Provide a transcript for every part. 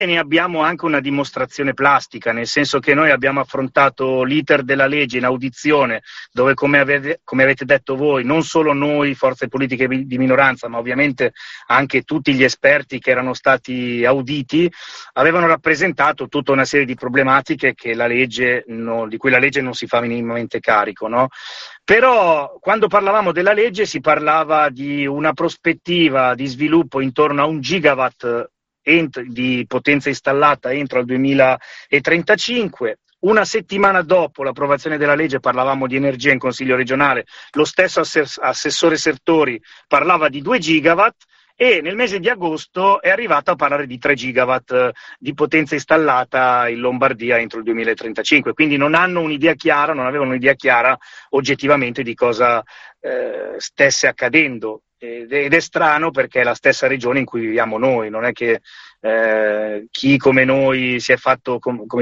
ne abbiamo anche una dimostrazione plastica, nel senso che noi abbiamo affrontato l'iter della legge in audizione, dove come avete detto voi, non solo noi forze politiche di minoranza, ma ovviamente anche tutti gli esperti che erano stati auditi, avevano rappresentato tutta una serie di problematiche che di cui la legge non si fa minimamente carico, no? Però quando parlavamo della legge si parlava di una prospettiva di sviluppo intorno a 1 gigawatt di potenza installata entro il 2035. Una settimana dopo l'approvazione della legge parlavamo di energia in Consiglio regionale, lo stesso assessore Sertori parlava di 2 gigawatt e nel mese di agosto è arrivato a parlare di 3 gigawatt di potenza installata in Lombardia entro il 2035, quindi non avevano un'idea chiara oggettivamente di cosa stesse accadendo. Ed è strano perché è la stessa regione in cui viviamo noi, non è che chi come noi si è fatto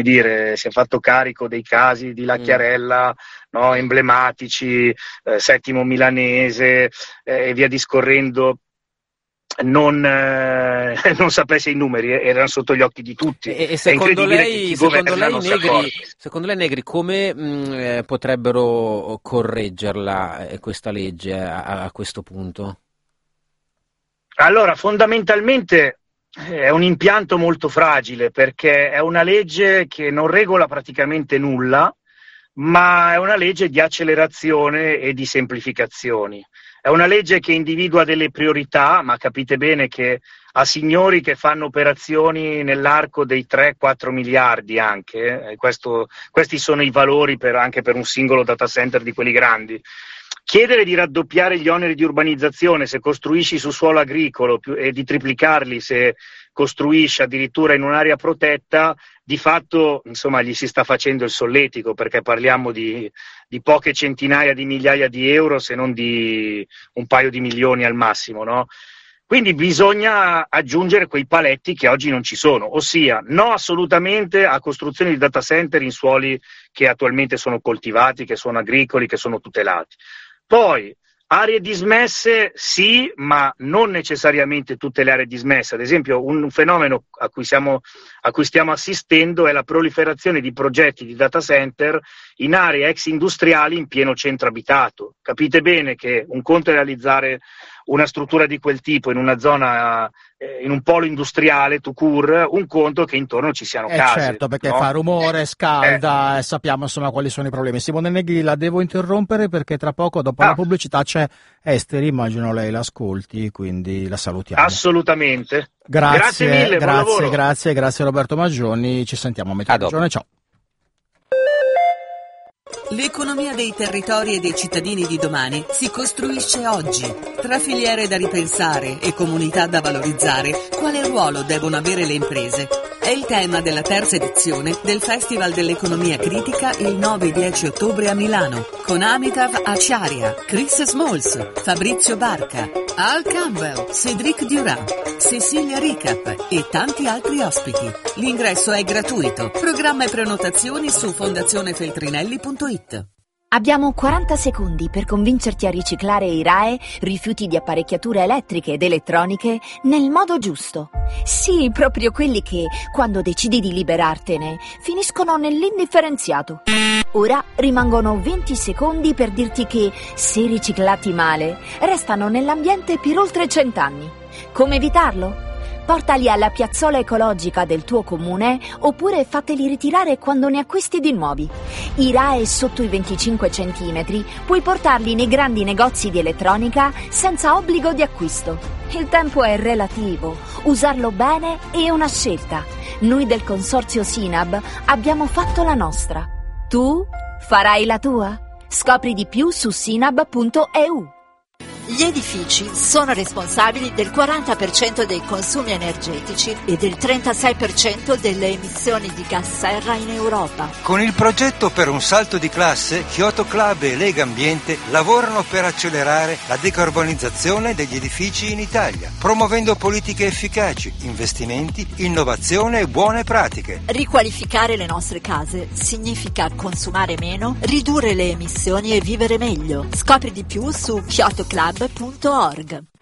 carico dei casi di La Chiarella, no, emblematici, Settimo Milanese e via discorrendo, non sapesse i numeri, erano sotto gli occhi di tutti. E secondo lei, Negri, come potrebbero correggerla questa legge a questo punto? Allora, fondamentalmente è un impianto molto fragile, perché è una legge che non regola praticamente nulla, ma è una legge di accelerazione e di semplificazioni. È una legge che individua delle priorità, ma capite bene che a signori che fanno operazioni nell'arco dei 3-4 miliardi anche, questi sono i valori anche per un singolo data center di quelli grandi. Chiedere di raddoppiare gli oneri di urbanizzazione se costruisci su suolo agricolo e di triplicarli se costruisci addirittura in un'area protetta, di fatto insomma gli si sta facendo il solletico, perché parliamo di poche centinaia di migliaia di euro, se non di un paio di milioni al massimo, no? Quindi bisogna aggiungere quei paletti che oggi non ci sono, ossia no assolutamente a costruzioni di data center in suoli che attualmente sono coltivati, che sono agricoli, che sono tutelati. Poi aree dismesse sì, ma non necessariamente tutte le aree dismesse. Ad esempio un fenomeno a cui stiamo assistendo è la proliferazione di progetti di data center in aree ex industriali in pieno centro abitato. Capite bene che un conto è realizzare una struttura di quel tipo in una zona, in un polo industriale, tout court, un conto che intorno ci siano case. Certo, perché no? fa rumore, scalda, e sappiamo insomma quali sono i problemi. Simone Negri, la devo interrompere perché tra poco, dopo la pubblicità, c'è Esteri, immagino lei l'ascolti, quindi la salutiamo. Assolutamente. Grazie mille, grazie Roberto Maggioni, ci sentiamo a mezzogiorno, ciao. L'economia dei territori e dei cittadini di domani si costruisce oggi. Tra filiere da ripensare e comunità da valorizzare, quale ruolo devono avere le imprese? È il tema della terza edizione del Festival dell'Economia Critica il 9 e 10 ottobre a Milano, con Amitav Acharya, Chris Smalls, Fabrizio Barca, Al Campbell, Cédric Durand, Cecilia Ricap e tanti altri ospiti. L'ingresso è gratuito. Programma e prenotazioni su fondazionefeltrinelli.it. Abbiamo 40 secondi per convincerti a riciclare i RAEE, rifiuti di apparecchiature elettriche ed elettroniche, nel modo giusto. Sì, proprio quelli che, quando decidi di liberartene, finiscono nell'indifferenziato. Ora rimangono 20 secondi per dirti che, se riciclati male, restano nell'ambiente per oltre 100 anni. Come evitarlo? Portali alla piazzola ecologica del tuo comune oppure fateli ritirare quando ne acquisti di nuovi. I RAEE sotto i 25 centimetri puoi portarli nei grandi negozi di elettronica senza obbligo di acquisto. Il tempo è relativo, usarlo bene è una scelta. Noi del consorzio Sinab abbiamo fatto la nostra. Tu farai la tua? Scopri di più su sinab.eu. Gli edifici sono responsabili del 40% dei consumi energetici e del 36% delle emissioni di gas serra in Europa. Con il progetto per un salto di classe, Kyoto Club e Lega Ambiente lavorano per accelerare la decarbonizzazione degli edifici in Italia, promuovendo politiche efficaci, investimenti, innovazione e buone pratiche. Riqualificare le nostre case significa consumare meno, ridurre le emissioni e vivere meglio. Scopri di più su kyotoclub.org.